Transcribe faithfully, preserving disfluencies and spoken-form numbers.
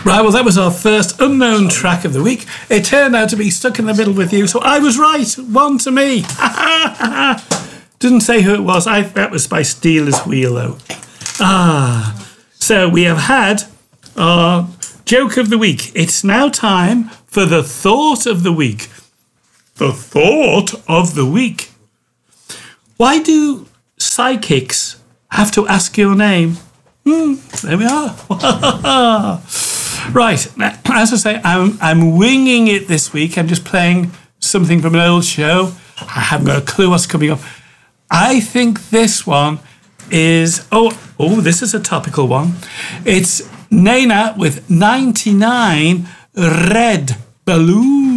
Right, well, that was our first unknown track of the week. It turned out to be Stuck in the Middle with You, so I was right. One to me. Didn't say who it was. I That was by Steelers Wheel, though. Ah. So we have had our joke of the week. It's now time for the thought of the week. The thought of the week. Why do psychics have to ask your name? Hmm, there we are. Right, now, as I say, I'm, I'm winging it this week. I'm just playing something from an old show. I haven't got a clue what's coming up. I think this one is... Oh, oh, this is a topical one. It's Nena with ninety-nine Red Balloons.